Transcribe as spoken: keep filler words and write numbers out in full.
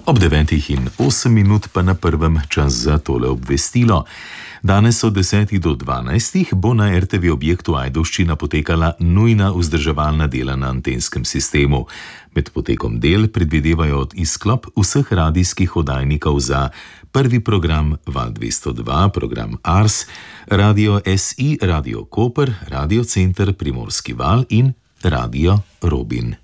Ob devetih in osem minut pa na prvem čas za tole obvestilo. Danes od desetih do dvanajstih bo na er te ve objektu Ajdovščina potekala nujna vzdrževalna dela na antenskem sistemu. Med potekom del predvidevajo izklop vseh radijskih oddajnikov za prvi program Val dvesto dva, program Ars, Radio es i, Radio Koper, Radio Center Primorski val in Radio Robin.